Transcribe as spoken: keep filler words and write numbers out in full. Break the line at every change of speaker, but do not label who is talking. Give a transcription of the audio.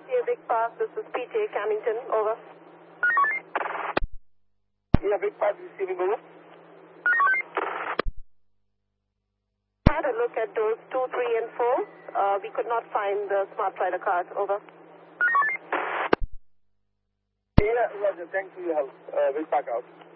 Yeah, Big Park, this is P J, Camington, over.
Yeah, Big Park receiving, over.
Had a look at doors two, three, and four. Uh, we could not find the Smart Rider cars, over.
Yeah, Roger, thanks for your help. Uh, Big Park out.